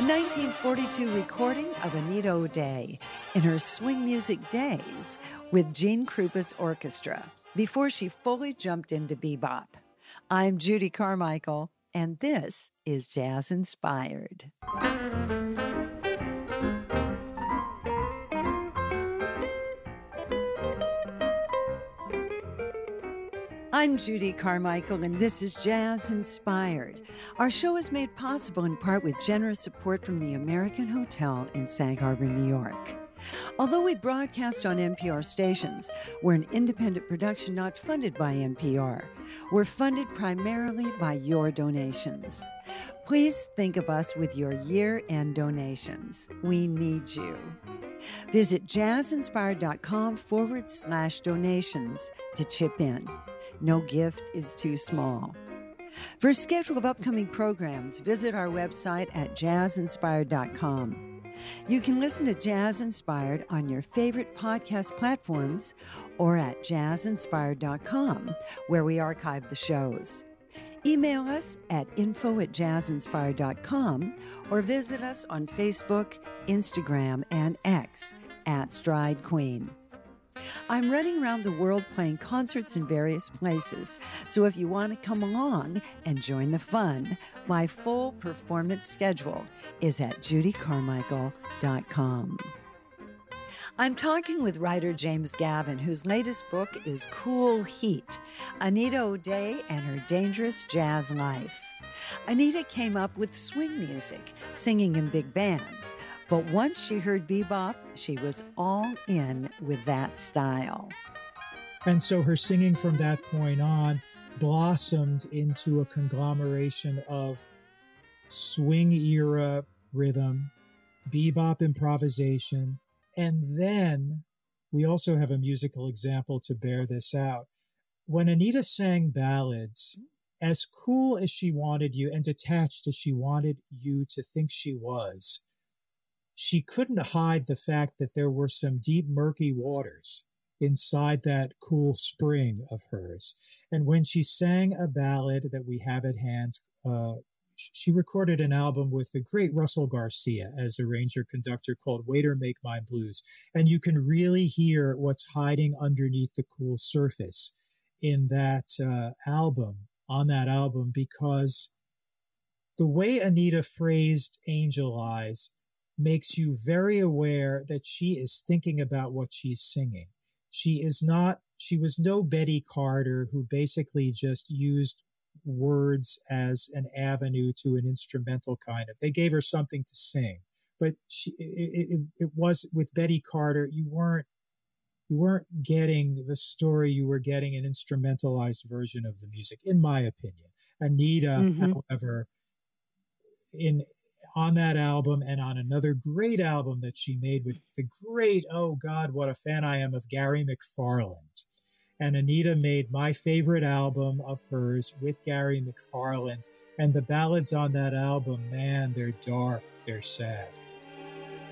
1942 recording of Anita O'Day in her swing music days with Gene Krupa's orchestra before she fully jumped into bebop. I'm Judy Carmichael, and this is Jazz Inspired. I'm Judy Carmichael, and this is Jazz Inspired. Our show is made possible in part with generous support from the American Hotel in Sag Harbor, New York. Although we broadcast on NPR stations, we're an independent production not funded by NPR. We're funded primarily by your donations. Please think of us with your year-end donations. We need you. Visit jazzinspired.com/donations to chip in. No gift is too small. For a schedule of upcoming programs, visit our website at jazzinspired.com. You can listen to Jazz Inspired on your favorite podcast platforms or at jazzinspired.com, where we archive the shows. Email us at info@jazzinspired.com or visit us on Facebook, Instagram, and X at Stride Queen. I'm running around the world playing concerts in various places, so if you want to come along and join the fun, my full performance schedule is at judycarmichael.com. I'm talking with writer James Gavin, whose latest book is Cool Heat, Anita O'Day and Her Dangerous Jazz Life. Anita came up with swing music, singing in big bands, but once she heard bebop, she was all in with that style. And so her singing from that point on blossomed into a conglomeration of swing era rhythm, bebop improvisation, and then we also have a musical example to bear this out. When Anita sang ballads, as cool as she wanted you and detached as she wanted you to think she was, she couldn't hide the fact that there were some deep, murky waters inside that cool spring of hers. And when she sang a ballad that we have at hand, she recorded an album with the great Russell Garcia as arranger-conductor called Waiter Make My Blues. And you can really hear what's hiding underneath the cool surface in that album, on that album, because the way Anita phrased Angel Eyes makes you very aware that she is thinking about what she's singing. She was no Betty Carter who basically just used words as an avenue to an instrumental kind of. They gave her something to sing, but it was with Betty Carter, you weren't getting the story, you were getting an instrumentalized version of the music, in my opinion. Anita, however, on that album and on another great album that she made with the great, oh God, what a fan I am of Gary McFarland. And Anita made my favorite album of hers with Gary McFarland. And the ballads on that album, man, they're dark, they're sad.